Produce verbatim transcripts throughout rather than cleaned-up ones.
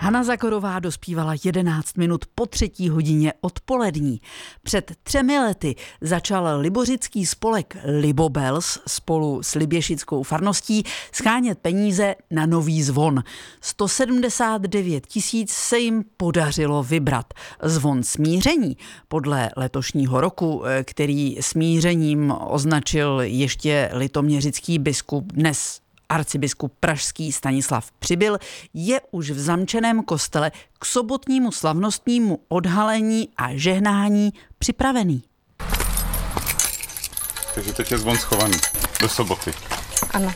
Hana Zagorová dospívala jedenáct minut po třetí hodině odpolední. Před třemi lety začal libořický spolek Libobels spolu s liběšickou farností shánět peníze na nový zvon. sto sedmdesát devět tisíc se jim podařilo vybrat. Zvon smíření podle letošního roku, který smířením označil ještě litoměřický biskup, dnes arcibiskup pražský Stanislav Přibyl, je už v zamčeném kostele k sobotnímu slavnostnímu odhalení a žehnání připravený. Takže teď je zvon schovaný do soboty. Ano.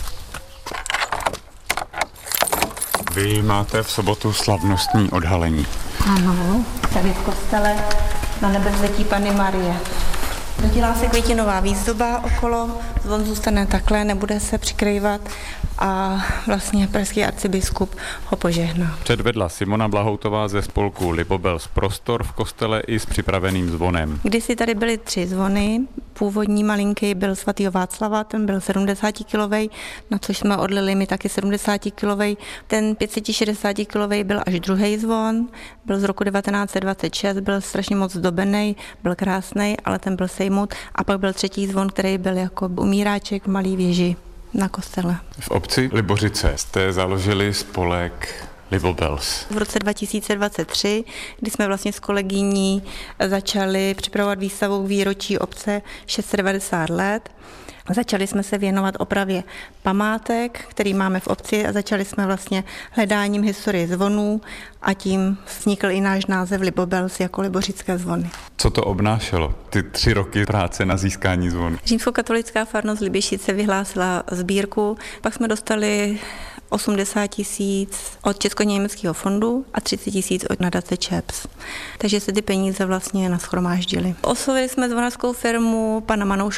Vy máte v sobotu slavnostní odhalení. Ano, tady v kostele na nebevzetí Panny Marie. Dodělá se květinová výzdoba okolo, zvon zůstane takhle, nebude se přikrývat a vlastně pražský arcibiskup ho požehná. Předvedla Simona Blahoutová ze spolku Libobels prostor v kostele i s připraveným zvonem. Kdysi tady byly tři zvony, původní malinký byl svatýho Václava, ten byl sedmdesátikilovej, na což jsme odlili my taky sedmdesátikilovej. Ten pětsetšedesátikilovej byl až druhý zvon, byl z roku devatenáct set dvacet šest, byl strašně moc zdobený, byl krásný, ale ten byl sejmut. A pak byl třetí zvon, který byl jako umíráček v malý věži na kostele. V obci Libořice jste založili spolek Libobels. V roce dva tisíce dvacet tři, kdy jsme vlastně s kolegyní začali připravovat výstavu výročí obce šest set devadesát let, začali jsme se věnovat opravě památek, který máme v obci a začali jsme vlastně hledáním historie zvonů a tím vznikl i náš název Libobels jako libořické zvony. Co to obnášelo, ty tři roky práce na získání zvonu? Římskokatolická farnost Liběšice vyhlásila sbírku, pak jsme dostali osmdesát tisíc od Česko-německého fondu a třicet tisíc od nadace ČEPS. Takže se ty peníze vlastně nashromáždily. Oslovili jsme zvonařskou firmu pana Manouška